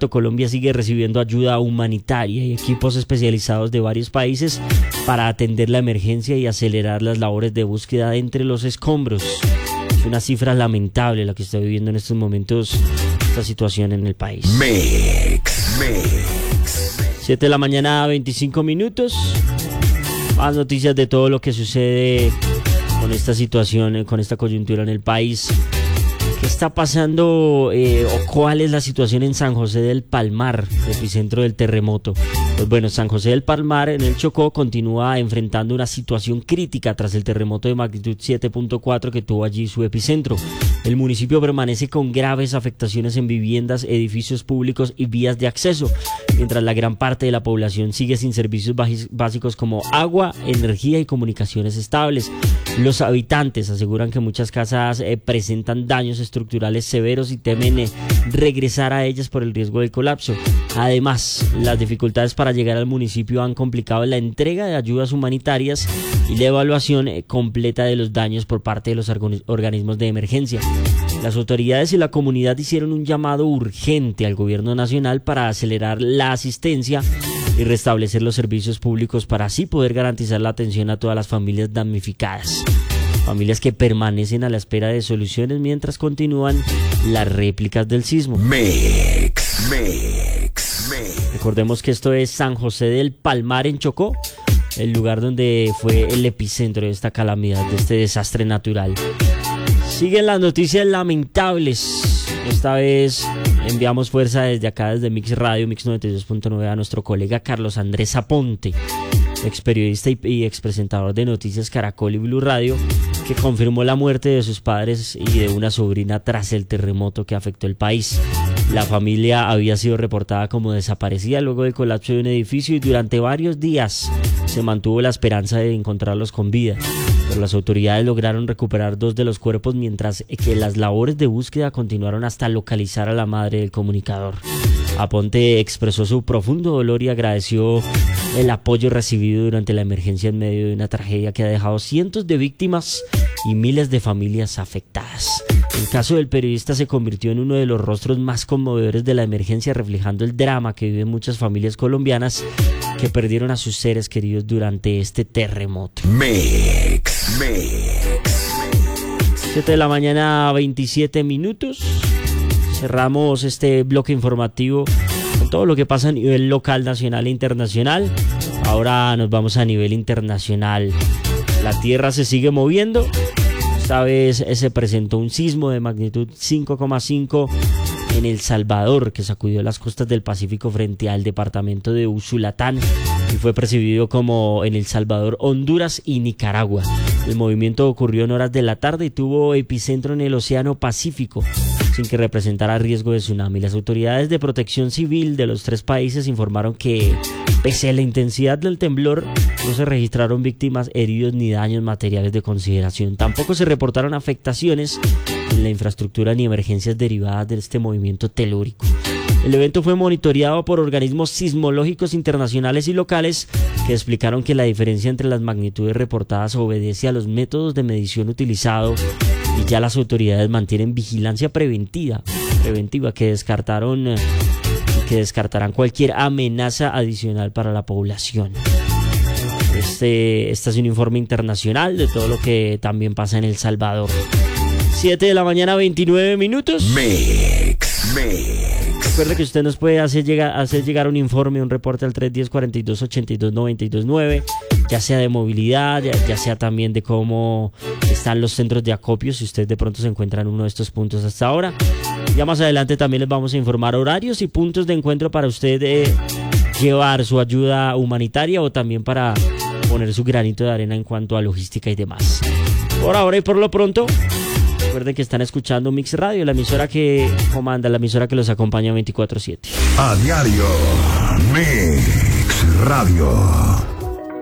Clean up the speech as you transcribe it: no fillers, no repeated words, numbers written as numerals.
Terremoto, Colombia sigue recibiendo ayuda humanitaria y equipos especializados de varios países para atender la emergencia y acelerar las labores de búsqueda entre los escombros. Es una cifra lamentable la que está viviendo en estos momentos esta situación en el país. 7 de la mañana, 25 minutos. Más noticias de todo lo que sucede con esta situación, con esta coyuntura en el país. ¿Qué está pasando o cuál es la situación en San José del Palmar, epicentro del terremoto? Pues bueno, San José del Palmar en el Chocó continúa enfrentando una situación crítica tras el terremoto de magnitud 7.4 que tuvo allí su epicentro. El municipio permanece con graves afectaciones en viviendas, edificios públicos y vías de acceso, mientras la gran parte de la población sigue sin servicios básicos como agua, energía y comunicaciones estables. Los habitantes aseguran que muchas casas presentan daños estructurales severos y temen regresar a ellas por el riesgo de colapso. Además, las dificultades para llegar al municipio han complicado la entrega de ayudas humanitarias y la evaluación completa de los daños por parte de los organismos de emergencia. Las autoridades y la comunidad hicieron un llamado urgente al gobierno nacional para acelerar la asistencia y restablecer los servicios públicos para así poder garantizar la atención a todas las familias damnificadas. Familias que permanecen a la espera de soluciones mientras continúan las réplicas del sismo. Recordemos que esto es San José del Palmar en Chocó, el lugar donde fue el epicentro de esta calamidad, de este desastre natural. Siguen las noticias lamentables. Esta vez enviamos fuerza desde acá, desde Mix Radio, Mix 92.9, a nuestro colega Carlos Andrés Aponte, ex periodista y ex presentador de Noticias Caracol y Blue Radio, que confirmó la muerte de sus padres y de una sobrina tras el terremoto que afectó el país. La familia había sido reportada como desaparecida luego del colapso de un edificio y durante varios días se mantuvo la esperanza de encontrarlos con vida. Pero las autoridades lograron recuperar 2 de los cuerpos, mientras que las labores de búsqueda continuaron hasta localizar a la madre del comunicador. Aponte expresó su profundo dolor y agradeció el apoyo recibido durante la emergencia en medio de una tragedia que ha dejado cientos de víctimas y miles de familias afectadas. El caso del periodista se convirtió en uno de los rostros más conmovedores de la emergencia, reflejando el drama que viven muchas familias colombianas que perdieron a sus seres queridos durante este terremoto. 7 de la mañana, 27 minutos. Cerramos este bloque informativo con todo lo que pasa a nivel local, nacional e internacional. Ahora nos vamos a nivel internacional. La tierra se sigue moviendo. Esta vez se presentó un sismo de magnitud 5,5 en El Salvador, que sacudió las costas del Pacífico frente al departamento de Usulatán y fue percibido como en El Salvador, Honduras y Nicaragua. El movimiento ocurrió en horas de la tarde y tuvo epicentro en el Océano Pacífico, sin que representara riesgo de tsunami. Las autoridades de protección civil de los 3 países informaron que, pese a la intensidad del temblor, no se registraron víctimas, heridos ni daños materiales de consideración. Tampoco se reportaron afectaciones en la infraestructura ni emergencias derivadas de este movimiento telúrico. El evento fue monitoreado por organismos sismológicos internacionales y locales que explicaron que la diferencia entre las magnitudes reportadas obedece a los métodos de medición utilizados y ya las autoridades mantienen vigilancia preventiva que descartarán cualquier amenaza adicional para la población. Este es un informe internacional de todo lo que también pasa en El Salvador. 7 de la mañana, 29 minutos. Recuerde que usted nos puede hacer llegar un informe, un reporte al 310-42-82-92-9, ya sea de movilidad, ya sea también de cómo están los centros de acopio, si usted de pronto se encuentra en uno de estos puntos hasta ahora. Ya más adelante también les vamos a informar horarios y puntos de encuentro para usted llevar su ayuda humanitaria o también para poner su granito de arena en cuanto a logística y demás. Por ahora y por lo pronto, recuerden que están escuchando Mix Radio, la emisora que comanda, la emisora que los acompaña 24/7. A diario, Mix Radio.